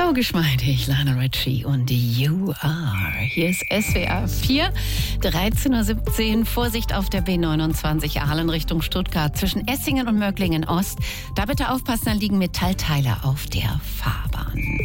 So geschmeidig, Lionel Richie und You Are. Hier ist SWR 4, 13.17 Uhr. Vorsicht auf der B29 Aalen Richtung Stuttgart zwischen Essingen und Möglingen Ost. Da bitte aufpassen, da liegen Metallteile auf der Fahrbahn.